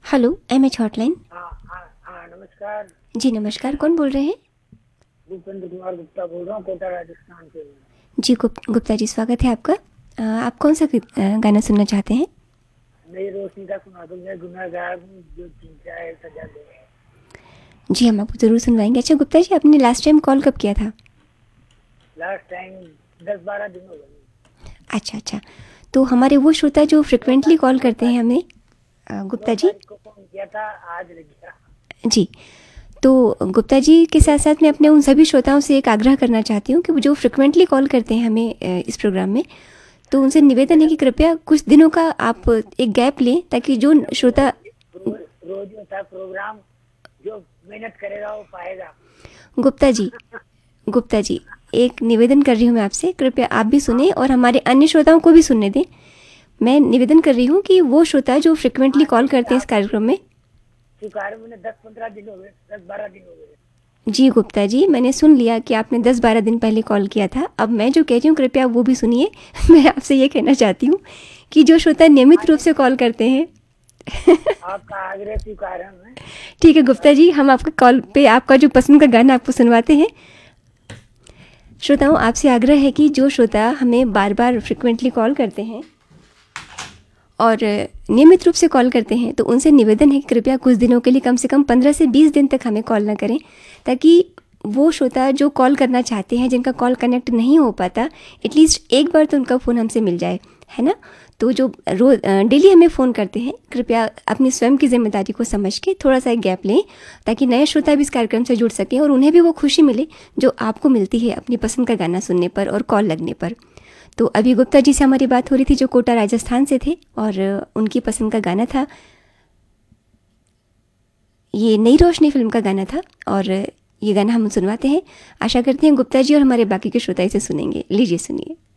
Hello MH hotline. हाँ हाँ हाँ, नमस्कार। जी नमस्कार, कौन बोल रहे हैं? भूपेंद्र कुमार गुप्ता बोल रहा हूँ, कोटा राजस्थान से। जी गुप्ता जी, स्वागत है आपका। आप कौन सा गाना सुनना चाहते हैं? नई रोशनी का सुना दो, मैं गुनहगार हूँ जो चिंता है सजा दे। जी हम आपको ज़रूर सुनवाएंगे। अच्छा गुप्ता जी, आपने लास्ट टाइम कॉल कब किया था? लास्ट टाइम 10-12 दिन हो गए। अच्छा अच्छा, तो हमारे वो श्रोता जो नौ फ्रिक्वेंटली तारीख कॉल नौ करते हैं तारीख हमें, नौ गुप्ता जी। तारीख को फोन किया था, आज लग गया। जी, तो गुप्ता जी के साथ साथ मैं अपने उन सभी श्रोताओं से एक आग्रह करना चाहती हूँ कि वो जो फ्रिक्वेंटली कॉल करते हैं हमें इस प्रोग्राम में, तो उनसे निवेदन है कि कृपया कुछ दिनों का आप एक गैप लें, ताकि जो श्रोता। रोज रोज होता है प्रोग्राम, जो मेहनत करेगा वो पाएगा। गुप्ता जी, गुप्ता जी, एक निवेदन कर रही हूँ मैं आपसे, कृपया आप भी हाँ सुने और हमारे अन्य श्रोताओं को भी सुनने दें। मैं निवेदन कर रही हूँ कि वो श्रोता जो फ्रिक्वेंटली हाँ, कॉल नहीं करते हैं इस आप कार्यक्रम में। स्वीकार, मैंने 10-15 दिन हो गए, 10-12 दिन हो गए। जी गुप्ता जी, मैंने सुन लिया कि आपने 10-12 दिन पहले कॉल किया था। अब मैं जो कह रही हूँ कृपया वो भी सुनिए। मैं आपसे ये कहना चाहती हूँ कि जो श्रोता हाँ नियमित रूप से नहीं, कॉल करते हैं। आपका आग्रह स्वीकार है मैं। ठीक है गुप्ता जी, हम आपका कॉल पे आपका जो पसंद का गाना आपको सुनवाते हैं। श्रोताओं, आपसे आग्रह है कि जो श्रोता हमें बार बार फ्रिक्वेंटली कॉल करते हैं और नियमित रूप से कॉल करते हैं, तो उनसे निवेदन है कि कृपया कुछ दिनों के लिए, कम से कम 15 से 20 दिन तक हमें कॉल ना करें, ताकि वो श्रोता जो कॉल करना चाहते हैं, जिनका कॉल कनेक्ट नहीं हो पाता, एटलीस्ट एक बार तो उनका फ़ोन हमसे मिल जाए, है ना। तो जो रोज़ डेली हमें फ़ोन करते हैं, कृपया अपनी स्वयं की जिम्मेदारी को समझ के थोड़ा सा एक गैप लें, ताकि नए श्रोता भी इस कार्यक्रम से जुड़ सकें और उन्हें भी वो खुशी मिले जो आपको मिलती है अपनी पसंद का गाना सुनने पर और कॉल लगने पर। तो अभी गुप्ता जी से हमारी बात हो रही थी, जो कोटा राजस्थान से थे, और उनकी पसंद का गाना था, ये नई रोशनी फिल्म का गाना था, और ये गाना हम सुनवाते हैं। आशा करते हैं गुप्ता जी और हमारे बाकी के श्रोता इसे सुनेंगे। लीजिए सुनिए।